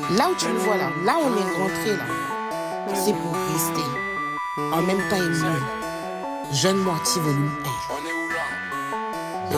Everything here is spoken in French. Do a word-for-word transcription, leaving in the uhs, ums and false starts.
Là où tu le vois là, là on est rentré là, c'est pour rester. En même temps et mieux. Jeune Moitié volume un.